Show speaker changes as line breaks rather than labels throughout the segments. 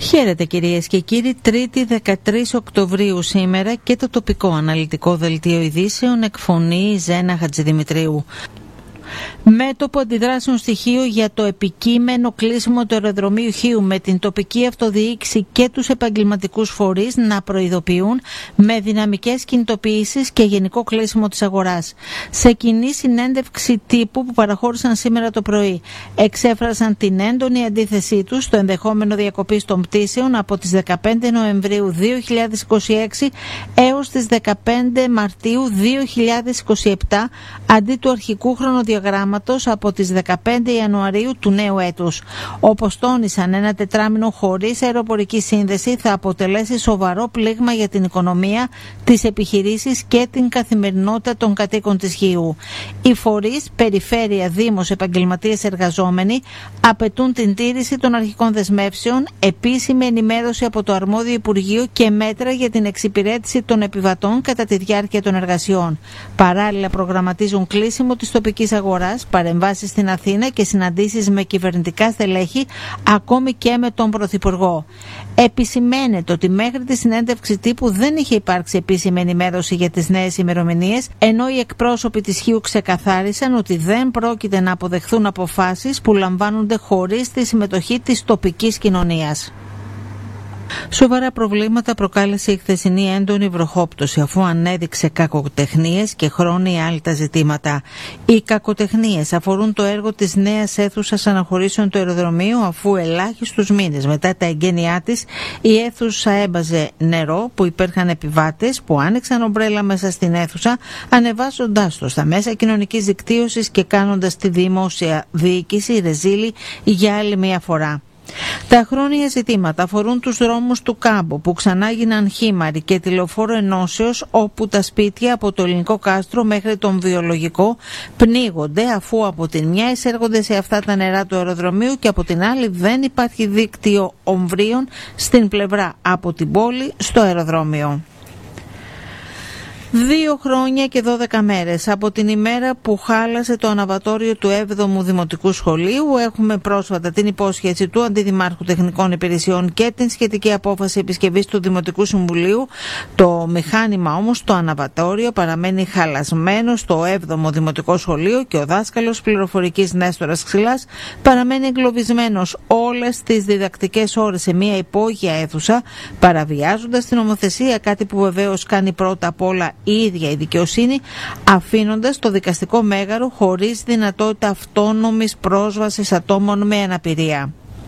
Χαίρετε κυρίες και κύριοι, Τρίτη 13 Οκτωβρίου σήμερα και το τοπικό αναλυτικό δελτίο ειδήσεων εκφωνεί η Ζένα Χατζηδημητρίου. Μέτωπο αντιδράσεων στοιχείο για το επικείμενο κλείσιμο του αεροδρομίου Χίου με την τοπική αυτοδιοίκηση και τους επαγγελματικούς φορείς να προειδοποιούν με δυναμικές κινητοποιήσεις και γενικό κλείσιμο της αγοράς. Σε κοινή συνέντευξη τύπου που παραχώρησαν σήμερα το πρωί, εξέφρασαν την έντονη αντίθεσή τους στο ενδεχόμενο διακοπής των πτήσεων από τις 15 Νοεμβρίου 2026 έως τις 15 Μαρτίου 2027 αντί του αρχικού χρονοδιαγράμματος από τις 15 Ιανουαρίου του νέου έτους. Όπως τόνισαν, ένα τετράμινο χωρίς αεροπορική σύνδεση θα αποτελέσει σοβαρό πλήγμα για την οικονομία, τις επιχειρήσεις και την καθημερινότητα των κατοίκων της Χίου. Οι φορείς, περιφέρεια, δήμος, επαγγελματίες, εργαζόμενοι απαιτούν την τήρηση των αρχικών δεσμεύσεων, επίσημη ενημέρωση από το αρμόδιο Υπουργείο και μέτρα για την εξυπηρέτηση των επιβατών κατά τη διάρκεια των εργασιών. Παράλληλα, προγραμματίζουν κλείσιμο της τοπικής αγοράς, παρεμβάσεις στην Αθήνα και συναντήσεις με κυβερνητικά στελέχη, ακόμη και με τον Πρωθυπουργό. Επισημαίνεται ότι μέχρι τη συνέντευξη τύπου δεν είχε υπάρξει επίσημη ενημέρωση για τις νέες ημερομηνίες, ενώ οι εκπρόσωποι της Χίου ξεκαθάρισαν ότι δεν πρόκειται να αποδεχθούν αποφάσεις που λαμβάνονται χωρίς τη συμμετοχή της τοπικής κοινωνίας. Σοβαρά προβλήματα προκάλεσε η χθεσινή έντονη βροχόπτωση, αφού ανέδειξε κακοτεχνίες και χρόνια άλυτα ζητήματα. Οι κακοτεχνίες αφορούν το έργο της νέας αίθουσας αναχωρήσεων του αεροδρομίου, αφού ελάχιστους μήνες μετά τα εγγένειά της η αίθουσα έμπαζε νερό, που υπήρχαν επιβάτες που άνοιξαν ομπρέλα μέσα στην αίθουσα, ανεβάζοντάς το στα μέσα κοινωνικής δικτύωσης και κάνοντας τη δημόσια διοίκηση ρεζίλη για άλλη μια φορά. Τα χρόνια ζητήματα αφορούν τους δρόμους του Κάμπο που ξανά γίναν χήμαροι και τη Λεωφόρο Ενώσεως, όπου τα σπίτια από το Ελληνικό Κάστρο μέχρι τον Βιολογικό πνίγονται, αφού από την μια εισέρχονται σε αυτά τα νερά του αεροδρομίου και από την άλλη δεν υπάρχει δίκτυο ομβρίων στην πλευρά από την πόλη στο αεροδρόμιο. 2 χρόνια και 12 μέρες από την ημέρα που χάλασε το αναβατόριο του 7ου Δημοτικού Σχολείου. Έχουμε πρόσφατα την υπόσχεση του Αντιδημάρχου Τεχνικών Υπηρεσιών και την σχετική απόφαση επισκευής του Δημοτικού Συμβουλίου. Το μηχάνημα όμως, το αναβατόριο, παραμένει χαλασμένο στο 7ο Δημοτικό Σχολείο και ο δάσκαλος πληροφορικής Νέστορας Ξυλάς παραμένει εγκλωβισμένος όλες τις διδακτικές ώρες σε μια υπόγεια αίθουσα, παραβιάζοντας την νομοθεσία, κάτι που βεβαίως κάνει πρώτα απ' όλα η ίδια η δικαιοσύνη, αφήνοντας το δικαστικό μέγαρο χωρίς δυνατότητα αυτόνομης πρόσβασης ατόμων με αναπηρία.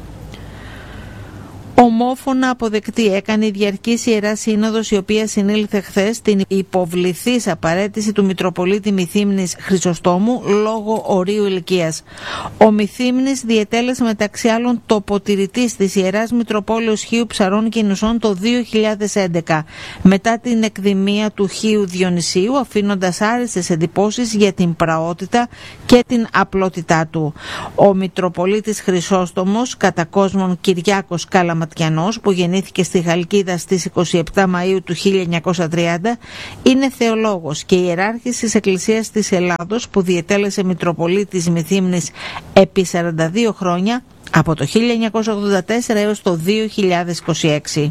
Ομόφωνα αποδεκτή έκανε η Διαρκής Ιερά Σύνοδος, η οποία συνήλθε χθες την υποβληθής απαρέτηση του Μητροπολίτη Μυθύμνης Χρυσοστόμου λόγω ορίου ηλικίας. Ο Μυθύμνης διετέλεσε μεταξύ άλλων τοποτηρητής της Ιεράς Μητροπόλεως Χίου Ψαρών και Νησών το 2011, μετά την εκδημία του Χίου Διονυσίου, αφήνοντας άριστες εντυπώσεις για την πραότητα και την απλότητά του. Ο Μητροπολίτης Χρυσόστομος, κατά κόσμον Κυριάκος Καλαματιανός, που γεννήθηκε στη Χαλκίδα στις 27 Μαΐου του 1930, είναι θεολόγος και ιεράρχης της Εκκλησίας της Ελλάδος, που διετέλεσε Μητροπολίτης Μυθύμνης επί 42 χρόνια, από το 1984 έως το 2026.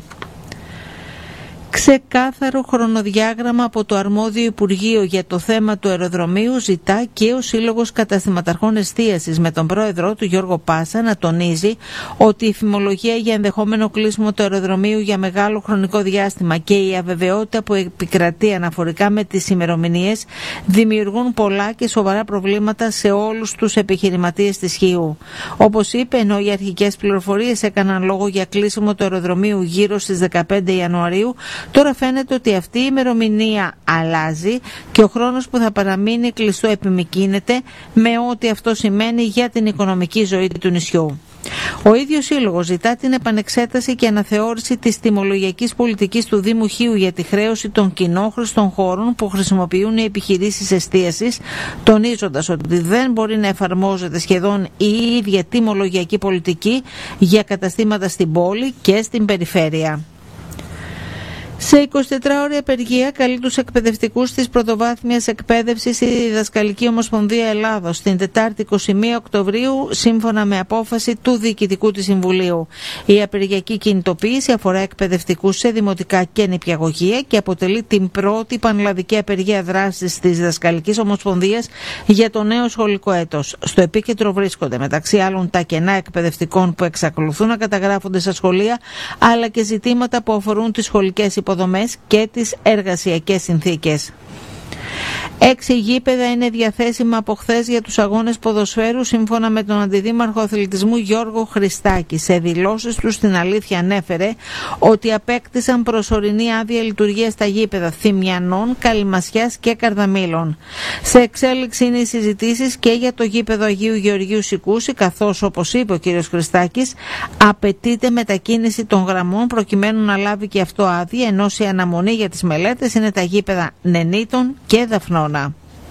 Ξεκάθαρο χρονοδιάγραμμα από το αρμόδιο Υπουργείο για το θέμα του αεροδρομίου ζητά και ο Σύλλογος Καταστηματαρχών Εστίασης, με τον πρόεδρό του Γιώργο Πάσα να τονίζει ότι η φημολογία για ενδεχόμενο κλείσιμο του αεροδρομίου για μεγάλο χρονικό διάστημα και η αβεβαιότητα που επικρατεί αναφορικά με τις ημερομηνίες δημιουργούν πολλά και σοβαρά προβλήματα σε όλους τους επιχειρηματίες της Χίου. Όπως είπε, ενώ οι αρχικές πληροφορίες έκαναν λόγο για κλείσιμο του αεροδρομίου γύρω στις 15 Ιανουαρίου, τώρα φαίνεται ότι αυτή η ημερομηνία αλλάζει και ο χρόνος που θα παραμείνει κλειστό επιμικρύνεται, με ό,τι αυτό σημαίνει για την οικονομική ζωή του νησιού. Ο ίδιος σύλλογος ζητά την επανεξέταση και αναθεώρηση της τιμολογιακής πολιτικής του Δήμου Χίου για τη χρέωση των κοινόχρηστων χώρων που χρησιμοποιούν οι επιχειρήσεις εστίασης, τονίζοντας ότι δεν μπορεί να εφαρμόζεται σχεδόν η ίδια τιμολογιακή πολιτική για καταστήματα στην πόλη και στην περιφέρεια. Σε 24ωρη απεργία καλεί τους εκπαιδευτικούς της πρωτοβάθμιας εκπαίδευσης η Διδασκαλική Ομοσπονδία Ελλάδος την Τετάρτη 21 Οκτωβρίου σύμφωνα με απόφαση του Διοικητικού της Συμβουλίου. Η απεργιακή κινητοποίηση αφορά εκπαιδευτικούς σε δημοτικά και νηπιαγωγεία και αποτελεί την πρώτη πανελλαδική απεργία δράσης της Διδασκαλικής Ομοσπονδίας για το νέο σχολικό έτος. Στο επίκεντρο βρίσκονται μεταξύ άλλων τα κενά εκπαιδευτικών που εξακολουθούν να καταγράφονται στα σχολεία, αλλά και ζητήματα που αφορούν τις σχολικές υποδομές και τις εργασιακές συνθήκες. 6 γήπεδα είναι διαθέσιμα από χθες για τους αγώνες ποδοσφαίρου σύμφωνα με τον Αντιδήμαρχο Αθλητισμού Γιώργο Χριστάκη. Σε δηλώσεις του στην Αλήθεια ανέφερε ότι απέκτησαν προσωρινή άδεια λειτουργίας στα γήπεδα Θημιανών, Καλυμασιάς και Καρδαμήλων. Σε εξέλιξη είναι οι συζητήσεις και για το γήπεδο Αγίου Γεωργίου Σικούση, καθώς όπως είπε ο κ. Χριστάκης απαιτείται μετακίνηση των γραμμών προκειμένου να λάβει και αυτό άδεια, ενώ σε αναμονή για τις μελέτες είναι τα γήπεδα Νενίτων και Δαφνώνα.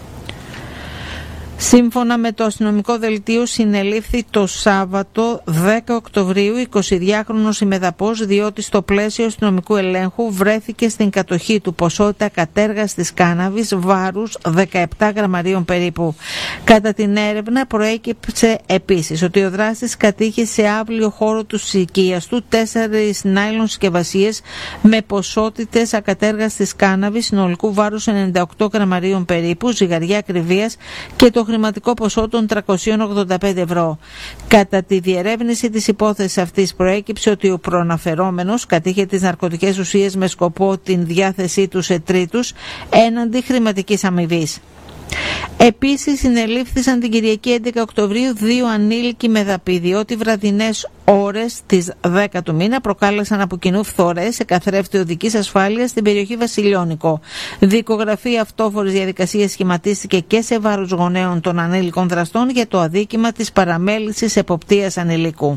Σύμφωνα με το αστυνομικό δελτίο συνελήφθη το Σάββατο 10 Οκτωβρίου 22χρονος ημεδαπός, διότι στο πλαίσιο αστυνομικού ελέγχου βρέθηκε στην κατοχή του ποσότητα κατέργαστης κάναβης βάρους 17 γραμμαρίων περίπου. Κατά την έρευνα προέκυψε επίσης ότι ο δράστης κατήχε σε αύλιο χώρο του οικίας του 4 νάιλον συσκευασίες με ποσότητες ακατέργαστης κάναβης συνολικού βάρους 98 γραμμαρίων περίπου, ζυγαριά ακριβίας και το χρηματικό ποσό των 385 ευρώ. Κατά τη διερεύνηση της υπόθεσης αυτής προέκυψε ότι ο προαναφερόμενος κατήχε τις ναρκωτικές ουσίες με σκοπό την διάθεσή τους σε τρίτους έναντι χρηματικής αμοιβής. Επίσης συνελήφθησαν την Κυριακή 11 Οκτωβρίου 2 ανήλικοι μεδαποί, διότι βραδινές ώρες της 10 του μήνα προκάλεσαν από κοινού φθορές σε καθρέφτη οδικής ασφάλειας στην περιοχή Βασιλιώνικο. Δικογραφή αυτόφορης διαδικασίας σχηματίστηκε και σε βάρος γονέων των ανήλικων δραστών για το αδίκημα της παραμέλησης εποπτείας ανηλίκου.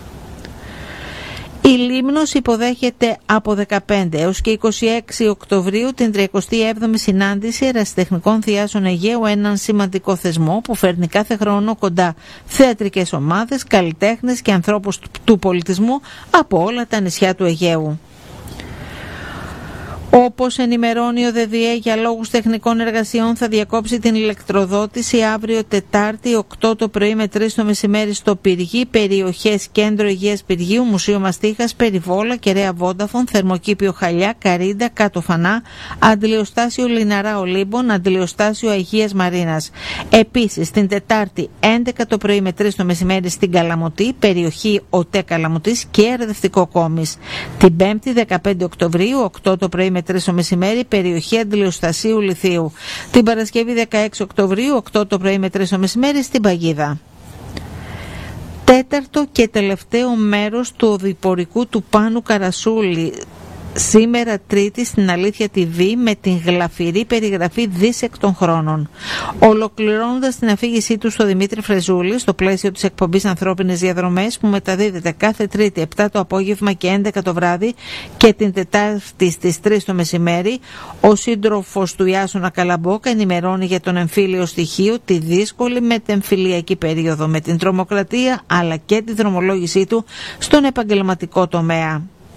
Η Λίμνος υποδέχεται από 15 έως και 26 Οκτωβρίου την 37η συνάντηση ερασιτεχνικών θειάσεων Αιγαίου, έναν σημαντικό θεσμό που φέρνει κάθε χρόνο κοντά θεατρικές ομάδες, καλλιτέχνες και ανθρώπους του πολιτισμού από όλα τα νησιά του Αιγαίου. Όπως ενημερώνει ο ΔΔΕ, για λόγους τεχνικών εργασιών θα διακόψει την ηλεκτροδότηση αύριο Τετάρτη 8 το πρωί με 3 το μεσημέρι στο Πυργή, περιοχές Κέντρο Υγείας Πυργίου, Μουσείο Μαστίχας, Περιβόλα, Κεραία Βόνταφον, Θερμοκήπιο Χαλιά, Καρίντα, Κάτω Φανά, Αντιλιοστάσιο Λιναρά Ολύμπων, Αντιλιοστάσιο Αγίας Μαρίνας. Επίσης την Τετάρτη 11 το πρωί με 3 το μεσημέρι στην Καλαμωτή, περιοχή ΟΤΕ Καλαμωτής και Ερδευτικό Κόμις. Την 5η 15 Οκτωβρίου 8 το πρωί με 3 το μεσημέρι, περιοχή Αντιλιοστασίου Λιθίου. Την Παρασκευή 16 Οκτωβρίου 8 το πρωί με 3 το μεσημέρι στην Παγίδα. Τέταρτο και τελευταίο μέρος του οδηπορικού του Πάνου Καρασούλη. Σήμερα Τρίτη στην Αλήθεια TV με την γλαφυρή περιγραφή Δίσεκ των χρόνων. Ολοκληρώνοντας την αφήγησή του στο Δημήτρη Φρεζούλη στο πλαίσιο της εκπομπής Ανθρώπινες Διαδρομές που μεταδίδεται κάθε Τρίτη 7 το απόγευμα και 11 το βράδυ και την Τετάρτη στις 3 το μεσημέρι, ο σύντροφος του Ιάσονα Καλαμπόκα ενημερώνει για τον εμφύλιο στοιχείο, τη δύσκολη μετεμφυλιακή περίοδο με την τρομοκρατία αλλά και τη δρομολόγησή του στον επαγγελματικό τομέα.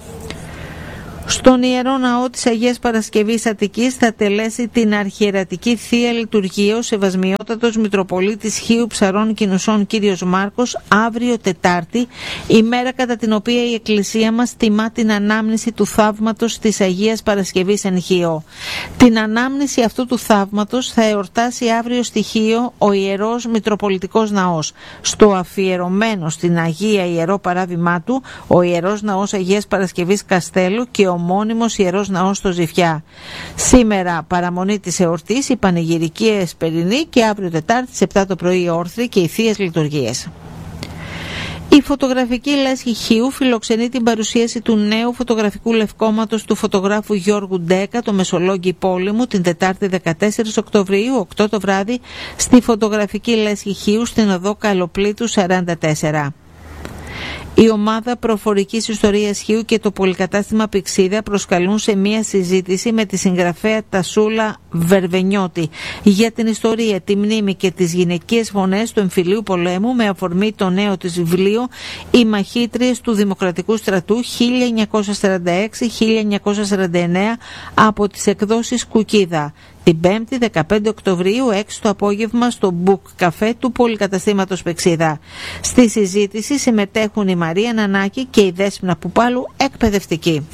Στον Ιερό Ναό της Αγίας Παρασκευής Αττικής θα τελέσει την αρχιερατική Θεία Λειτουργία ο Σεβασμιότατος Μητροπολίτης Χίου Ψαρών Κινουσών Κύριος Μάρκος αύριο Τετάρτη, ημέρα κατά την οποία η Εκκλησία μας τιμά την ανάμνηση του θαύματος της Αγίας Παρασκευής εν Χίο. Την ανάμνηση αυτού του θαύματος θα εορτάσει αύριο στη Χίο ο Ιερός Μητροπολιτικός Ναός. Στο αφιερωμένο στην Αγία Ιερό Παράδειμά του, ο Ιερός Ναός Αγίας Παρασκευής Καστέλου και ο μόνιμος Ιερός Ναός στο Ζηφιά. Σήμερα παραμονή της εορτής, η πανηγυρική εσπερινή και αύριο Τετάρτη στις 7 το πρωί οι όρθροι και οι θείες λειτουργίες. Η φωτογραφική λέσχη Χίου φιλοξενεί την παρουσίαση του νέου φωτογραφικού λευκόματος του φωτογράφου Γιώργου Ντέκα, το Μεσολόγγι Πόλεμου, την Τετάρτη 14 Οκτωβρίου, 8 το βράδυ, στη φωτογραφική λέσχη Χίου στην οδό Καλοπλήτου 44. Η ομάδα προφορικής ιστορίας Χίου και το πολυκατάστημα Πυξίδα προσκαλούν σε μία συζήτηση με τη συγγραφέα Τασούλα Βερβενιώτη για την ιστορία, τη μνήμη και τις γυναικείες φωνές του εμφυλίου πολέμου με αφορμή το νέο της βιβλίο «Οι μαχήτριες του Δημοκρατικού Στρατού 1946-1949» από τις εκδόσεις Κουκίδα. Την 5η 15 Οκτωβρίου 6 το απόγευμα στο Book Café του πολυκαταστήματος Πυξίδα. Στη συζήτηση συμμετέχουν η Μαρία Νανάκη και η Δέσποινα Πουπάλου, εκπαιδευτική.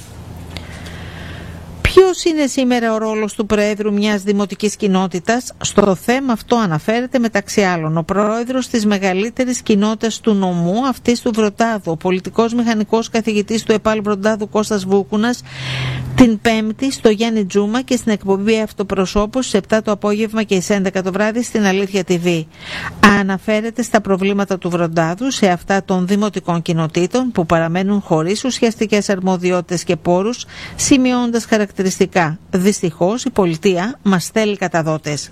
Ποιος είναι σήμερα ο ρόλος του Προέδρου μιας δημοτικής κοινότητας? Στο θέμα αυτό αναφέρεται μεταξύ άλλων ο Πρόεδρος της μεγαλύτερης κοινότητας του νομού, αυτής του Βροντάδου, ο πολιτικός μηχανικός καθηγητής του ΕΠΑΛ Βροντάδου Κώστας Βούκουνας, την 5η στο Γιάννη Τζούμα και στην εκπομπή Αυτοπροσώπους στις 7 το απόγευμα και στις 11 το βράδυ στην Αλήθεια TV. Αναφέρεται στα προβλήματα του Βροντάδου, σε αυτά των δημοτικών κοινοτήτων που παραμένουν χωρίς ουσιαστικές αρμοδιότητες και πόρους, σημειώνοντας χαρακτηριστικά. Δυστυχώς η πολιτεία μας θέλει καταδότες.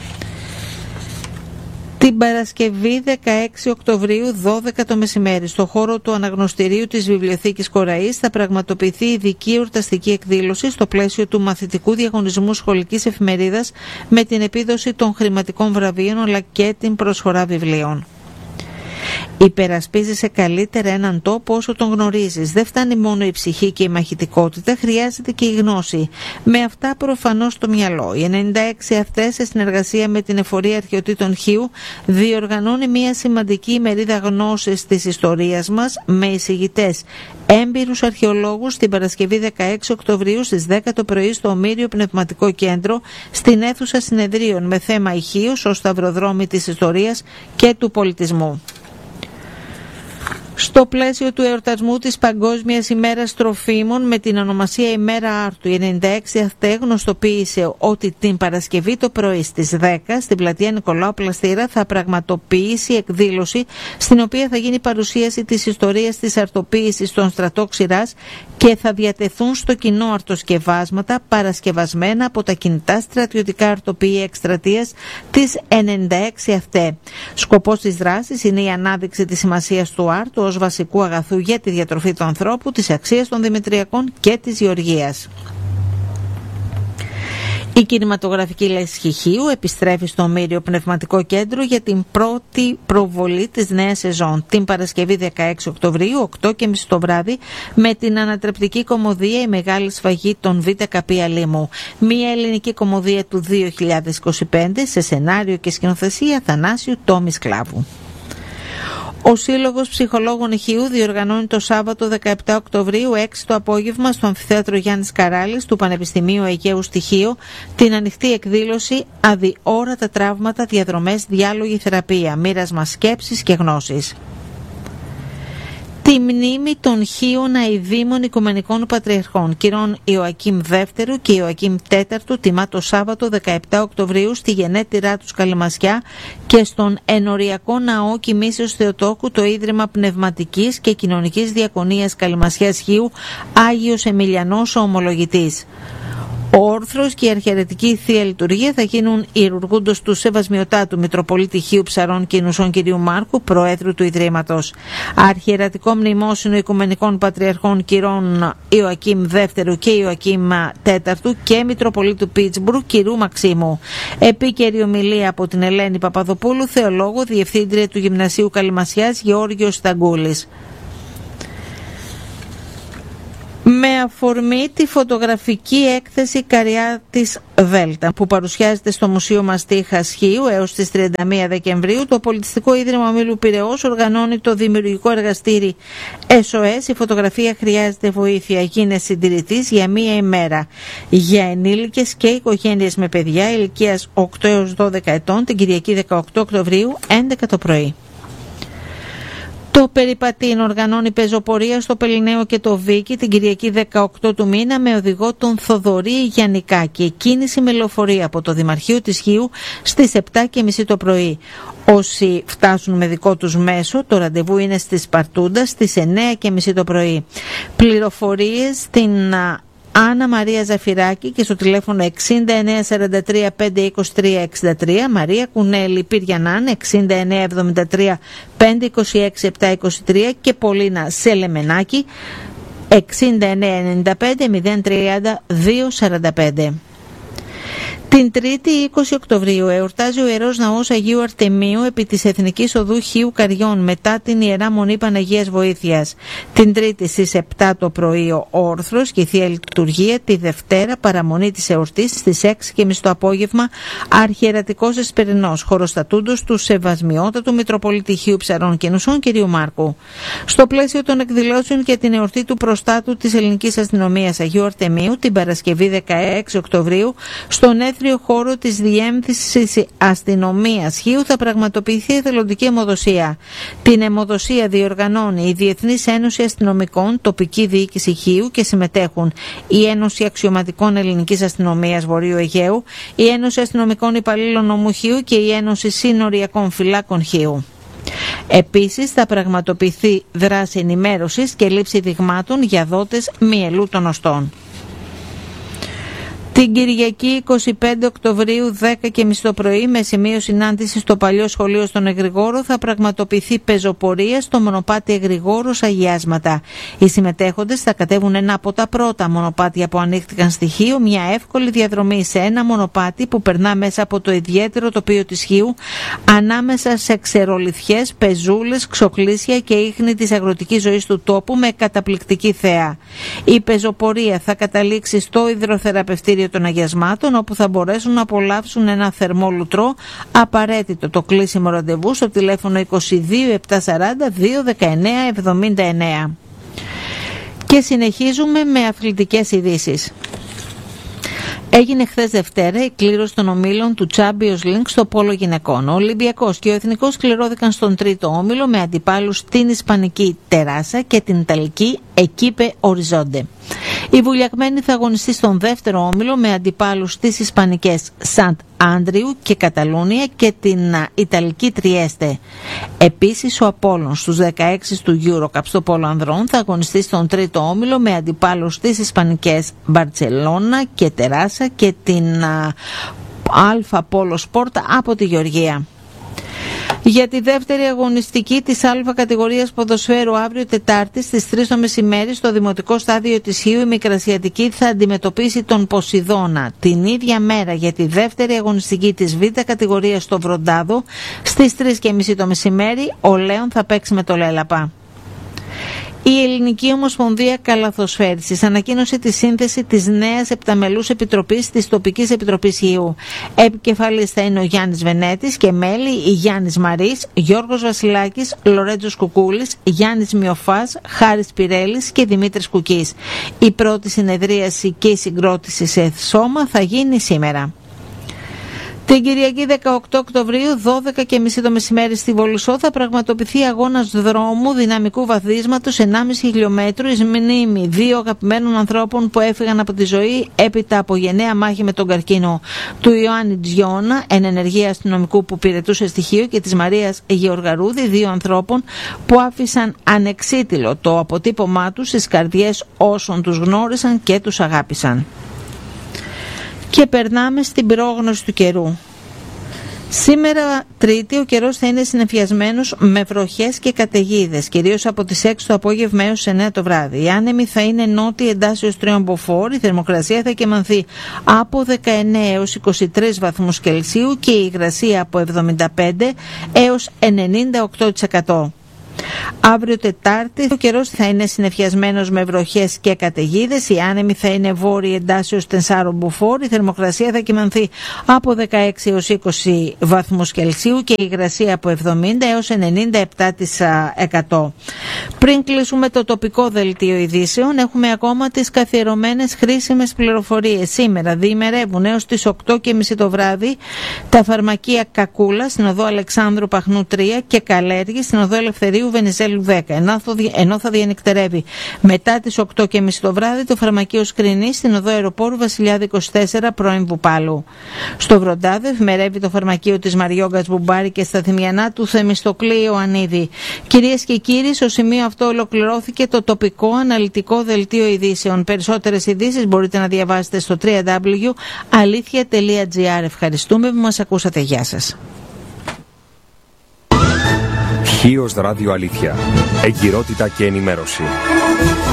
Την Παρασκευή 16 Οκτωβρίου 12 το μεσημέρι στο χώρο του αναγνωστηρίου της Βιβλιοθήκης Κοραής θα πραγματοποιηθεί ειδική εορταστική εκδήλωση στο πλαίσιο του μαθητικού διαγωνισμού σχολικής εφημερίδας με την επίδοση των χρηματικών βραβείων αλλά και την προσφορά βιβλίων. Υπερασπίζεσαι καλύτερα έναν τόπο όσο τον γνωρίζεις. Δεν φτάνει μόνο η ψυχή και η μαχητικότητα, χρειάζεται και η γνώση. Με αυτά προφανώς στο μυαλό. Οι 96 αυτές, σε συνεργασία με την Εφορία Αρχαιοτήτων Χίου, διοργανώνει μια σημαντική ημερίδα γνώσης της ιστορίας μας με εισηγητές έμπειρους αρχαιολόγους την Παρασκευή 16 Οκτωβρίου στις 10 το πρωί στο Ομήριο Πνευματικό Κέντρο στην αίθουσα συνεδρίων με θέμα η Χίος ως σταυροδρόμι της ιστορίας και του πολιτισμού. Στο πλαίσιο του εορτασμού της Παγκόσμιας ημέρας τροφίμων με την ονομασία ημέρα Άρτου, η 96 ΑΘΕ γνωστοποίησε ότι την Παρασκευή το πρωί στις 10 στην πλατεία Νικολάου Πλαστήρα θα πραγματοποιήσει εκδήλωση στην οποία θα γίνει παρουσίαση της ιστορίας της αρτοποίησης στον στρατό Ξηράς και θα διατεθούν στο κοινό αρτοσκευάσματα παρασκευασμένα από τα κινητά στρατιωτικά αρτοποιεία εκστρατείας της 96 ΑΘΕ. Σκοπός της δράσης είναι η ανάδειξη της σημασίας του άρτου ως βασικού αγαθού για τη διατροφή του ανθρώπου, της αξίας των δημητριακών και της γεωργίας. Η κινηματογραφική λέσχη Χίου επιστρέφει στο Ομήριο Πνευματικό Κέντρο για την πρώτη προβολή της νέας σεζόν την Παρασκευή 16 Οκτωβρίου 8.30 το βράδυ με την ανατρεπτική κομμωδία «Η Μεγάλη Σφαγή των ΒΚ Αλήμου». Μια ελληνική κομμωδία του 2025 σε σενάριο και σκηνοθεσία Θανάσιου Τόμι Σκλάβου. Ο Σύλλογος Ψυχολόγων Χίου διοργανώνει το Σάββατο 17 Οκτωβρίου 6 το απόγευμα στο Αμφιθέατρο Γιάννης Καράλης του Πανεπιστημίου Αιγαίου Στοιχείο την ανοιχτή εκδήλωση «Αδιόρατα τραύματα, διαδρομές, διάλογη θεραπεία, μοίρασμα σκέψης και γνώσης». Τη μνήμη των Χίων Αηδήμων Οικουμενικών Πατριαρχών κυρών Ιωακήμ Δεύτερου και Ιωακήμ Τέταρτου τιμά το Σάββατο 17 Οκτωβρίου στη γενέτειρά τους Καλυμασιά και στον ενοριακό ναό Κοιμήσεως Θεοτόκου το Ίδρυμα Πνευματικής και Κοινωνικής Διακονίας Καλυμασιάς Χίου Άγιος Εμιλιανός ο Ομολογητής. Ο όρθρος και η αρχιερετική θεία λειτουργία θα γίνουν ιερουργούντος του Σεβασμιωτάτου Μητροπολίτη Χίου Ψαρών και Νουσών κ. Μάρκου, Προέδρου του Ιδρύματος. Αρχιερατικό μνημόσυνο Οικουμενικών Πατριαρχών κυρών Ιωακήμ Δεύτερου και Ιωακήμ Τέταρτου και Μητροπολίτου Πίτσμπουργκ κ. Μαξίμου. Επίκαιρη ομιλία από την Ελένη Παπαδοπούλου, θεολόγο, Διευθύντρια του Γυμνασίου Καλυμασιάς Γεώργιος Σταγκούλης. Με αφορμή τη φωτογραφική έκθεση Καριάτης Δέλτα που παρουσιάζεται στο Μουσείο Μαστίχας Χίου έως τις 31 Δεκεμβρίου, το Πολιτιστικό Ίδρυμα Ομίλου Πειραιώς οργανώνει το δημιουργικό εργαστήρι SOS. Η φωτογραφία χρειάζεται βοήθεια. Γίνε συντηρητής για μία ημέρα για ενήλικες και οικογένειες με παιδιά ηλικίας 8 έως 12 ετών την Κυριακή 18 Οκτωβρίου 11 το πρωί. Το Περιπατήν οργανώνει πεζοπορία στο Πελληναίο και το Βίκι την Κυριακή 18 του μήνα με οδηγό τον Θοδωρή Γιαννικάκη. Κίνηση με λεωφορεία από το Δημαρχείο της Χίου στις 7.30 το πρωί. Όσοι φτάσουν με δικό τους μέσο, το ραντεβού είναι στη Σπαρτούντα στις 9.30 το πρωί. Πληροφορίες στην Άννα Μαρία Ζαφυράκη και στο τηλέφωνο 6943 523 63, Μαρία Κουνέλη Πυριανάν 6973 526 723 και Πολίνα Σελεμενάκη 6995 030 245. Την 3η 20 Οκτωβρίου εορτάζει ο Ιερός Ναός Αγίου Αρτεμίου επί της Εθνικής Οδού Χίου Καριών μετά την Ιερά Μονή Παναγίας Βοήθειας. Την Τρίτη στις 7 το πρωί ο όρθρος και η Θεία Λειτουργία, τη Δευτέρα παραμονή της εορτής στις 6.30 το απόγευμα αρχιερατικός Εσπερινός, χωροστατούντος του Σεβασμιότατου Μητροπολίτη Χίου Ψαρών και Νουσών κ. Μάρκου. Στο πλαίσιο των εκδηλώσεων για την εορτή του προστάτου της Ελληνικής Αστυνομίας Αγίου Αρτεμίου την Παρασκευή 16 Οκτωβρίου στον έθριο χώρο της Διεύθυνσης Αστυνομίας Χίου θα πραγματοποιηθεί εθελοντική αιμοδοσία. Την αιμοδοσία διοργανώνει η Διεθνής Ένωση Αστυνομικών, τοπική διοίκηση Χίου και συμμετέχουν η Ένωση Αξιωματικών Ελληνικής Αστυνομίας Βορείου Αιγαίου, η Ένωση Αστυνομικών Υπαλλήλων Νομού Χίου και η Ένωση Συνοριακών Φυλάκων Χίου. Επίσης θα πραγματοποιηθεί δράση ενημέρωσης και λήψη δειγμάτων για δότες μυελού των οστών. Την Κυριακή 25 Οκτωβρίου 10.30 το πρωί με σημείο συνάντηση στο Παλιό Σχολείο στον Εγρηγόρο θα πραγματοποιηθεί πεζοπορία στο μονοπάτι Εγρηγόρος Αγιάσματα. Οι συμμετέχοντες θα κατέβουν ένα από τα πρώτα μονοπάτια που ανοίχτηκαν στη Χίου, μια εύκολη διαδρομή σε ένα μονοπάτι που περνά μέσα από το ιδιαίτερο τοπίο της Χίου, ανάμεσα σε ξερολιθιές, πεζούλες, ξοκλήσια και ίχνη της αγροτικής ζωής του τόπου με καταπληκτική θέα. Η πεζοπορία θα καταλήξει στο υδροθεραπευτήριο των αγιασμάτων, όπου θα μπορέσουν να απολαύσουν ένα θερμό λουτρό. Απαραίτητο το κλείσιμο ραντεβού στο τηλέφωνο 22 740 219 79. Και συνεχίζουμε με αθλητικές ειδήσεις. Έγινε χθες Δευτέρα η κλήρωση των ομίλων του Champions League στο πόλο γυναικών. Ο Ολυμπιακός και ο Εθνικός κληρώθηκαν στον τρίτο όμιλο με αντιπάλους την Ισπανική Τεράσα και την Ιταλική Εκίπε Οριζόντε. Η Βουλιαγμένη θα αγωνιστεί στον δεύτερο όμιλο με αντιπάλους τις Ισπανικές Σαντ Άντριου και Καταλούνια και την Ιταλική Τριέστε. Επίσης ο Απόλλων στους 16 του Eurocup στο πόλο ανδρών θα αγωνιστεί στον τρίτο όμιλο με αντιπάλους τις Ισπανικές Μπαρτσελώνα και Τεράσα και την Αλφα Πόλο Σπόρτα από τη Γεωργία. Για τη δεύτερη αγωνιστική της Α κατηγορίας ποδοσφαίρου αύριο Τετάρτη στις 3 το μεσημέρι στο Δημοτικό Στάδιο της Χίου η Μικρασιατική θα αντιμετωπίσει τον Ποσειδώνα. Την ίδια μέρα για τη δεύτερη αγωνιστική της Β κατηγορίας στο Βροντάδο στις 3.30 το μεσημέρι ο Λέων θα παίξει με το Λέλαπα. Η Ελληνική Ομοσπονδία Καλαθοσφαίρισης ανακοίνωσε τη σύνθεση της νέας επταμελούς επιτροπής της τοπικής επιτροπής Χίου. Επικεφαλής θα είναι ο Γιάννης Βενέτης και μέλη η Γιάννης Μαρής, Γιώργος Βασιλάκης, Λορέτζος Κουκούλης, Γιάννης Μιοφάς, Χάρης Πυρέλης και Δημήτρης Κουκής. Η πρώτη συνεδρίαση και η συγκρότηση σε σώμα θα γίνει σήμερα. Την Κυριακή 18 Οκτωβρίου, 12.30 το μεσημέρι στη Βολουσό θα πραγματοποιηθεί αγώνας δρόμου δυναμικού βαθίσματος 1,5 χιλιόμετρου εις μνήμη δύο αγαπημένων ανθρώπων που έφυγαν από τη ζωή έπειτα από γενναία μάχη με τον καρκίνο, του Ιωάννη Τζιώνα, ενεργεία αστυνομικού που πυρετούσε στοιχείο, και της Μαρίας Γεωργαρούδη, δύο ανθρώπων που άφησαν ανεξίτηλο το αποτύπωμά τους στις καρδιές όσων τους γνώρισαν και τους αγάπησαν. Και περνάμε στην πρόγνωση του καιρού. Σήμερα Τρίτη ο καιρός θα είναι συννεφιασμένος με βροχές και καταιγίδες, κυρίως από τις 6 το απόγευμα έως 9 το βράδυ. Η άνεμη θα είναι νότια εντάσσεως 3 μποφόρ, η θερμοκρασία θα κυμανθεί από 19 έως 23 βαθμούς Κελσίου και η υγρασία από 75 έως 98%. Αύριο Τετάρτη ο καιρός θα είναι συννεφιασμένος με βροχές και καταιγίδες, η άνεμη θα είναι βόρεια εντάσσεως 4 μποφόρ, η θερμοκρασία θα κυμανθεί από 16 έως 20 βαθμούς Κελσίου και η υγρασία από 70 έως 97%. Πριν κλείσουμε το τοπικό δελτίο ειδήσεων, έχουμε ακόμα τις καθιερωμένες χρήσιμες πληροφορίες. Σήμερα διημερεύουν έως τις 8.30 το βράδυ τα φαρμακεία Κακούλα στην οδό Αλεξάνδρου Παχνού 3 και Καλέργη στην οδό Ελευθερίου Δημητρίου Βενιζέλου 10, ενώ θα διανυκτερεύει μετά τις 8.30 το βράδυ το φαρμακείο Σκρινής στην οδό Αεροπόρου Βασιλιάδη 24 πρώην Βουπάλου. Στο Βροντάδο εφημερεύει το φαρμακείο της Μαριόγκας Μπουμπάρη και στα Θυμιανά του Θεμιστοκλή Ιωαννίδη. Κυρίες και κύριοι, στο σημείο αυτό ολοκληρώθηκε το τοπικό αναλυτικό δελτίο ειδήσεων. Περισσότερες ειδήσεις μπορείτε να διαβάσετε στο www.alithia.gr. Ευχαριστούμε που μας ακούσατε. Γεια σας.
Χίος Ράδιο Αλήθεια. Εγκυρότητα και ενημέρωση.